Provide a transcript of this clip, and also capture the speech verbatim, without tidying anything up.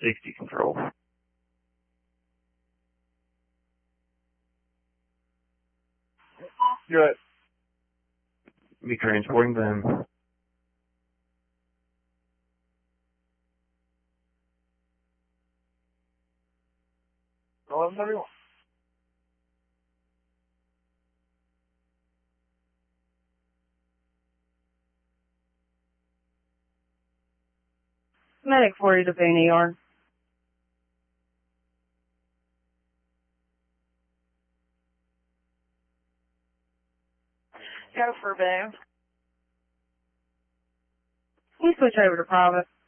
sixty control. Good. Be transporting them. eleven thirty-one. Medic forty to Payne E R. Go for Boone. Can you switch over to private?